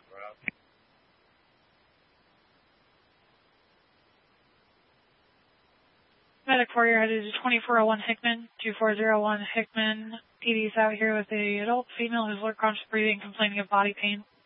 Medic 4, you're headed to 2401 Hickman, 2401 Hickman. PD's out here with a adult female who's low conscious breathing, complaining of body pain.